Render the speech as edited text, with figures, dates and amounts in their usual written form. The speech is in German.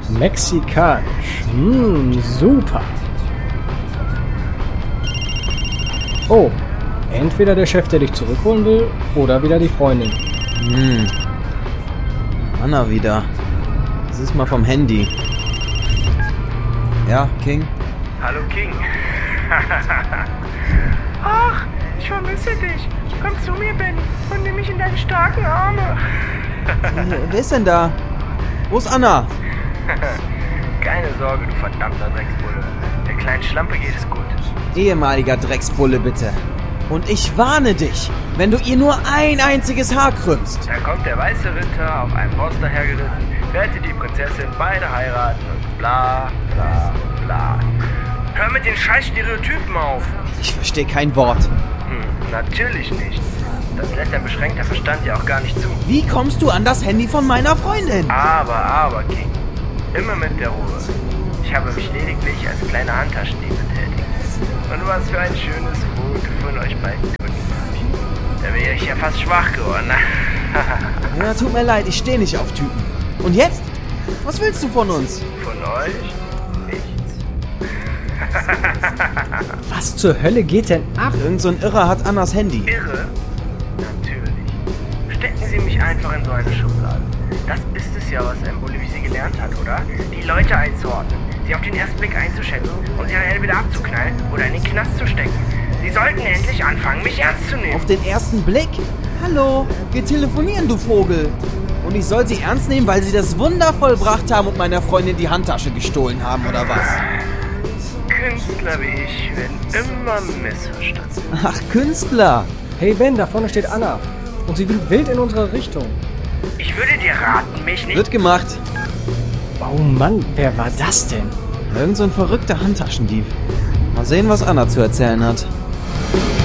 Mexikanisch. Super. Oh, entweder der Chef, der dich zurückholen will, oder wieder die Freundin. Anna wieder. Das ist mal vom Handy. Ja, King? Hallo King. Ach, ich vermisse dich. Komm zu mir, Benny, und nimm mich in deine starken Arme. Wer ist denn da? Wo ist Anna? Keine Sorge, du verdammter Drecksbulle. Der kleinen Schlampe geht es gut. Ehemaliger Drecksbulle, bitte. Und ich warne dich, wenn du ihr nur ein einziges Haar krümmst. Da kommt der weiße Ritter auf einem Ross dahergeritten, rettet die Prinzessin, beide heiraten und bla bla bla. Hör mit den scheiß Stereotypen auf. Ich verstehe kein Wort. Natürlich nicht. Das lässt dein beschränkter Verstand ja auch gar nicht zu. Wie kommst du an das Handy von meiner Freundin? Aber, King. Immer mit der Ruhe. Ich habe mich lediglich als kleiner Handtaschendieb betätigt. Und was für ein schönes Foto von euch beiden Kunden. Da wäre ich ja fast schwach geworden. Ja, tut mir leid, ich stehe nicht auf Typen. Und jetzt? Was willst du von uns? Von euch? Nichts. Was zur Hölle geht denn ab? Irgend so ein Irrer hat Annas Handy. Irre? Natürlich. Stecken Sie mich einfach in so eine Schublade. Das ist es ja, was Bolivisi gelernt hat, oder? Die Leute einzuordnen, sie auf den ersten Blick einzuschätzen und sie dann entweder abzuknallen oder in den Knast zu stecken. Sie sollten endlich anfangen, mich ernst zu nehmen. Auf den ersten Blick? Hallo, wir telefonieren, du Vogel. Und ich soll sie ernst nehmen, weil sie das Wunder vollbracht haben und meiner Freundin die Handtasche gestohlen haben, oder was? Künstler wie ich werden immer missverstanden. Ach, Künstler. Hey Ben, da vorne steht Anna. Und sie will wild in unsere Richtung. Ich würde dir raten, mich nicht... Wird gemacht. Oh Mann, wer war das denn? Irgend so ein verrückter Handtaschendieb. Mal sehen, was Anna zu erzählen hat.